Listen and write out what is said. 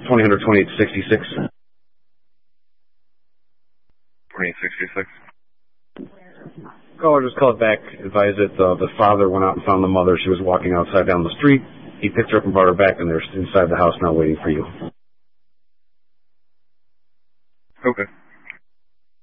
2000 2866. 2866. Caller just called back, advised that the father went out and found the mother. She was walking outside down the street. He picked her up and brought her back, and they're inside the house now waiting for you.